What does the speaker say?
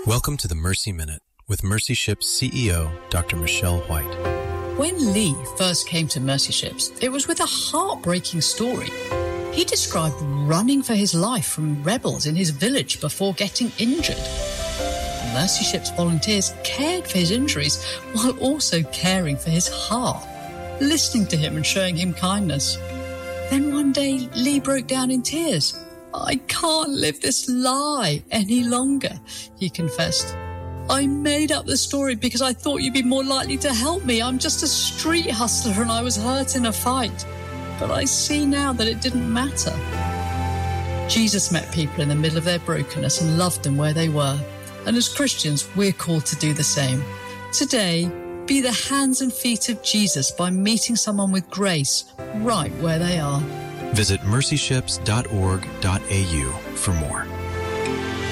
Welcome to the Mercy Minute with Mercy Ships CEO, Dr. Michelle White. When Lee first came to Mercy Ships, it was with a heartbreaking story. He described running for his life from rebels in his village before getting injured. Mercy Ships volunteers cared for his injuries while also caring for his heart, listening to him and showing him kindness. Then one day, Lee broke down in tears. "I can't live this lie any longer," he confessed. "I made up the story because I thought you'd be more likely to help me. I'm just a street hustler and I was hurt in a fight. But I see now that it didn't matter." Jesus met people in the middle of their brokenness and loved them where they were. And as Christians, we're called to do the same. Today, be the hands and feet of Jesus by meeting someone with grace right where they are. Visit mercyships.org.au for more.